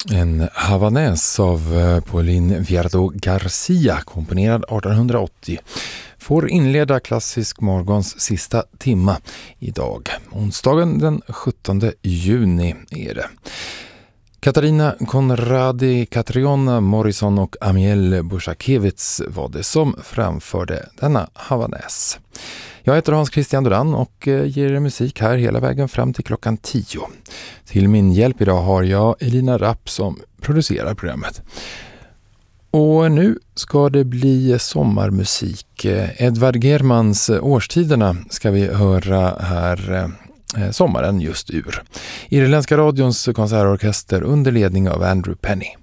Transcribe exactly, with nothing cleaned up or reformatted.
En Havanäs av Pauline Viardot Garcia, komponerad artonhundraåttio, får inleda Klassisk morgons sista timma idag. Onsdagen den sjuttonde juni är det. Katarina Konradi, Catriona Morrison och Amiel Bushakevitz var det som framförde denna Havanäs. Jag heter Hans Christian Duran och ger musik här hela vägen fram till klockan tio. Till min hjälp idag har jag Elina Rapp som producerar programmet. Och nu ska det bli sommarmusik. Edvard Germans Årstiderna ska vi höra här sommaren just ur. Irländska radions konsertorkester under ledning av Andrew Penny.